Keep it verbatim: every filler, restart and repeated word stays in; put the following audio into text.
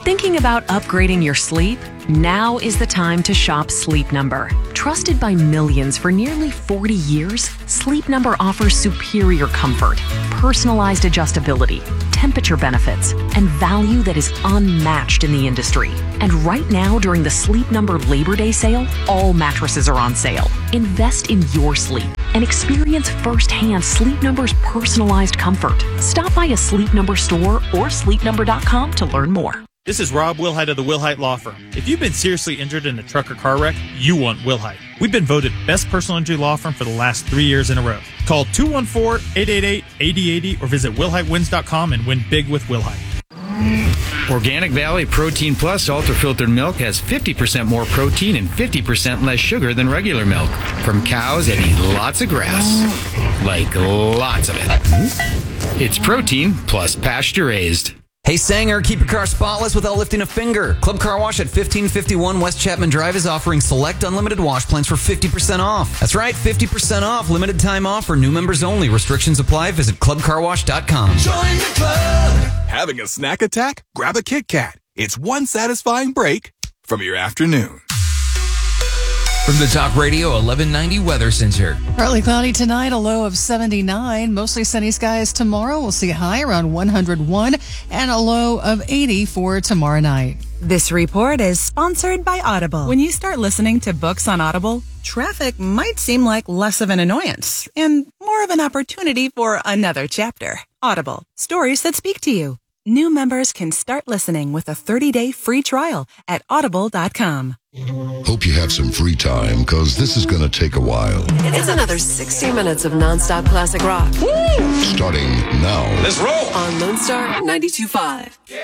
Thinking about upgrading your sleep? Now is the time to shop Sleep Number. Trusted by millions for nearly forty years, Sleep Number offers superior comfort, personalized adjustability, temperature benefits, and value that is unmatched in the industry. And right now, during the Sleep Number Labor Day sale, all mattresses are on sale. Invest in your sleep and experience firsthand Sleep Number's personalized comfort. Stop by a Sleep Number store or sleep number dot com to learn more. This is Rob Wilhite of the Wilhite Law Firm. If you've been seriously injured in a truck or car wreck, you want Wilhite. We've been voted best personal injury law firm for the last three years in a row. Call two one four, eight eight eight, eight zero eight zero or visit wilhite wins dot com and win big with Wilhite. Organic Valley Protein Plus ultra-filtered milk has fifty percent more protein and fifty percent less sugar than regular milk. From cows that eat lots of grass. Like lots of it. It's protein plus pasture-raised. Hey Sanger, keep your car spotless without lifting a finger. Club Car Wash at fifteen fifty-one West Chapman Drive is offering select unlimited wash plans for fifty percent off. That's right, fifty percent off. Limited time offer. New members only. Restrictions apply. Visit club car wash dot com. Join the club. Having a snack attack? Grab a Kit Kat. It's one satisfying break from your afternoon. From the Talk Radio eleven ninety Weather Center. Partly cloudy tonight, a low of seventy-nine. Mostly sunny skies tomorrow. We'll see a high around one hundred one and a low of eighty for tomorrow night. This report is sponsored by Audible. When you start listening to books on Audible, traffic might seem like less of an annoyance and more of an opportunity for another chapter. Audible, stories that speak to you. New members can start listening with a thirty-day free trial at audible dot com. Hope you have some free time, because this is going to take a while. It's another sixty minutes of nonstop classic rock. Woo! Starting now. Let's roll! On Lone Star ninety-two point five.